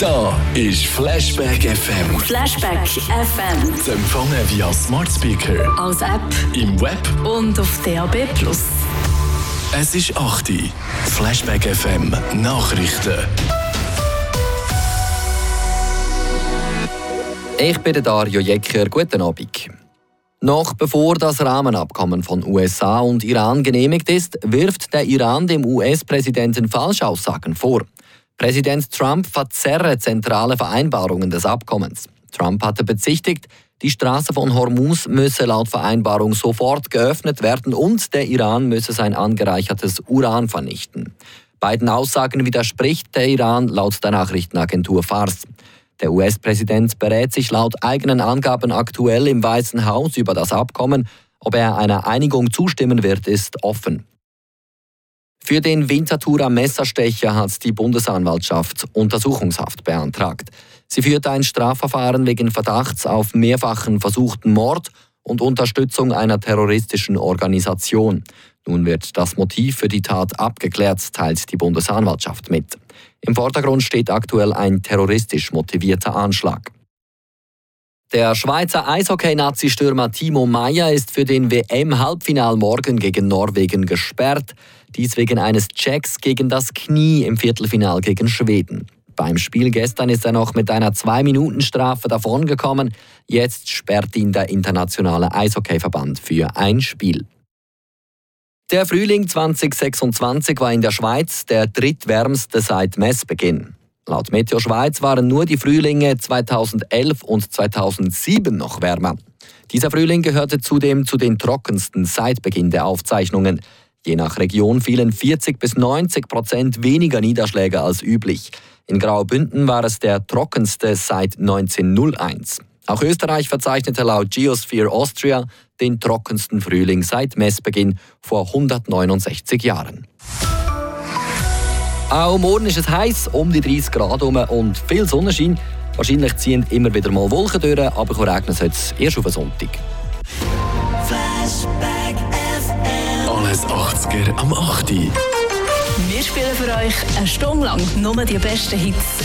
Da ist Flashback FM. Flashback FM. Zu empfangen via Smart Speaker, Als App im Web. und auf DAB+. Es ist 8 Uhr. Flashback FM Nachrichten. Ich bin der Dario Jecker. Guten Abend. Noch bevor das Rahmenabkommen von USA und Iran genehmigt ist, wirft der Iran dem US-Präsidenten Falschaussagen vor. Präsident Trump verzerre zentrale Vereinbarungen des Abkommens. Trump hatte bezichtigt, die Straße von Hormuz müsse laut Vereinbarung sofort geöffnet werden und der Iran müsse sein angereichertes Uran vernichten. Beiden Aussagen widerspricht der Iran laut der Nachrichtenagentur Fars. Der US-Präsident berät sich laut eigenen Angaben aktuell im Weißen Haus über das Abkommen. Ob er einer Einigung zustimmen wird, ist offen. Für den Winterthurer Messerstecher hat die Bundesanwaltschaft Untersuchungshaft beantragt. Sie führt ein Strafverfahren wegen Verdachts auf mehrfachen versuchten Mord und Unterstützung einer terroristischen Organisation. Nun wird das Motiv für die Tat abgeklärt, teilt die Bundesanwaltschaft mit. Im Vordergrund steht aktuell ein terroristisch motivierter Anschlag. Der Schweizer Eishockey-Nazi-Stürmer Timo Meier ist für den WM-Halbfinal morgen gegen Norwegen gesperrt. Dies wegen eines Checks gegen das Knie im Viertelfinal gegen Schweden. Beim Spiel gestern ist er noch mit einer 2-Minuten-Strafe davongekommen. Jetzt sperrt ihn der internationale Eishockeyverband für ein Spiel. Der Frühling 2026 war in der Schweiz der drittwärmste seit Messbeginn. Laut Meteo Schweiz waren nur die Frühlinge 2011 und 2007 noch wärmer. Dieser Frühling gehörte zudem zu den trockensten seit Beginn der Aufzeichnungen. Je nach Region fielen 40-90% weniger Niederschläge als üblich. In Graubünden war es der trockenste seit 1901. Auch Österreich verzeichnete laut Geosphere Austria den trockensten Frühling seit Messbeginn vor 169 Jahren. Auch morgen ist es heiß, um die 30 Grad herum und viel Sonnenschein. Wahrscheinlich ziehen immer wieder mal Wolken durch, aber regnen soll es erst auf den Sonntag. Flashback FM. Alles 80er am 8 Uhr. Wir spielen für euch eine Stunde lang nur die besten Hits.